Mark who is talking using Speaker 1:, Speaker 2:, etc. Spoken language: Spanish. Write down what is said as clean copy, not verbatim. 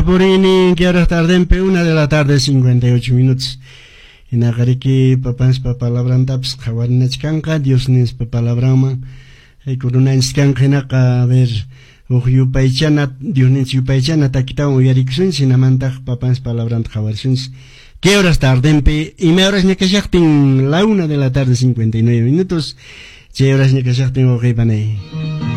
Speaker 1: Purini, que ahora es tarde, 1 de la tarde, 58 minutos. En Agariki, papás, palabrantaps, Jawarinachkanka, Dios nes palabrama, Corona Inskanka, a ver, Yupaichana, Dios nes Yupaichana, Takita, Uyariksun, Sinamantag, papás, palabrant, Jawarsuns. ¿Qué horas tarde? Y me horas ni que ya la 1 de la tarde, 59 minutos. ¿Qué horas ni que ya tengo que